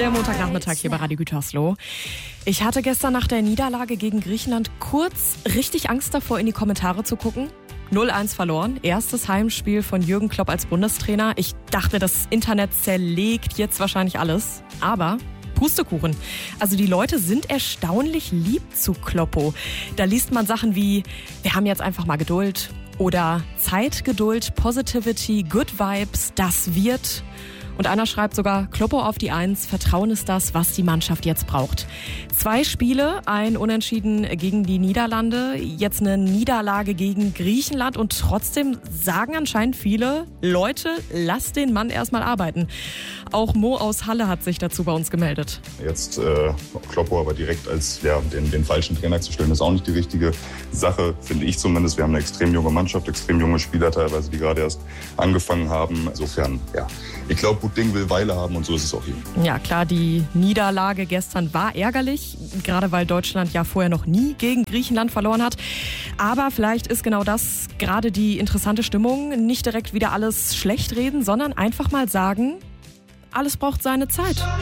Der Montagnachmittag hier bei Radio Gütersloh. Ich hatte gestern nach der Niederlage gegen Griechenland kurz richtig Angst davor, in die Kommentare zu gucken. 0-1 verloren, erstes Heimspiel von Jürgen Klopp als Bundestrainer. Ich dachte, das Internet zerlegt jetzt wahrscheinlich alles. Aber Pustekuchen. Also die Leute sind erstaunlich lieb zu Kloppo. Da liest man Sachen wie, wir haben jetzt einfach mal Geduld. Oder Zeit, Geduld, Positivity, Good Vibes, das wird. Und einer schreibt sogar, Kloppo auf die 1, Vertrauen ist das, was die Mannschaft jetzt braucht. 2 Spiele, ein Unentschieden gegen die Niederlande, jetzt eine Niederlage gegen Griechenland und trotzdem sagen anscheinend viele, Leute, lasst den Mann erstmal arbeiten. Auch Mo aus Halle hat sich dazu bei uns gemeldet. Jetzt Kloppo aber direkt als den falschen Trainer zu stellen, ist auch nicht die richtige Sache, finde ich zumindest. Wir haben eine extrem junge Mannschaft, extrem junge Spieler teilweise, die gerade erst angefangen haben. Insofern, ja, ich glaube, gut Ding will Weile haben und so ist es auch hier. Ja klar, die Niederlage gestern war ärgerlich, gerade weil Deutschland ja vorher noch nie gegen Griechenland verloren hat. Aber vielleicht ist genau das gerade die interessante Stimmung. Nicht direkt wieder alles schlecht reden, sondern einfach mal sagen, alles braucht seine Zeit.